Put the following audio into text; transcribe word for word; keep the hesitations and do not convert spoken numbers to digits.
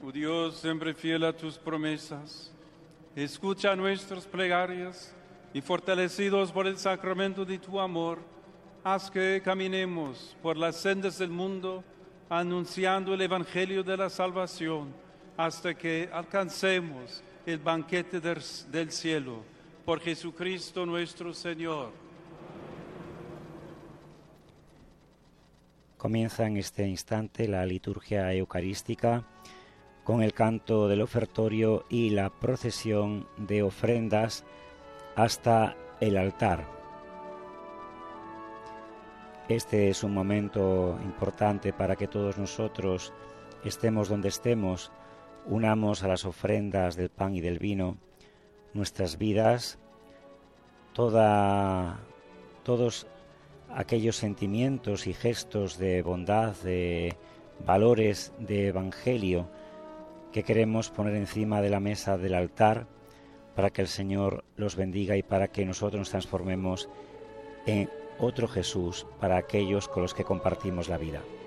Tu Dios, siempre fiel a tus promesas, escucha nuestras plegarias y fortalecidos por el sacramento de tu amor, haz que caminemos por las sendas del mundo anunciando el Evangelio de la salvación hasta que alcancemos el banquete del, del cielo. Por Jesucristo nuestro Señor. Comienza en este instante la liturgia eucarística con el canto del ofertorio y la procesión de ofrendas hasta el altar. Este es un momento importante para que todos nosotros, estemos donde estemos, unamos a las ofrendas del pan y del vino nuestras vidas, toda, todos aquellos sentimientos y gestos de bondad, de valores de evangelio que queremos poner encima de la mesa del altar para que el Señor los bendiga y para que nosotros nos transformemos en otro Jesús para aquellos con los que compartimos la vida.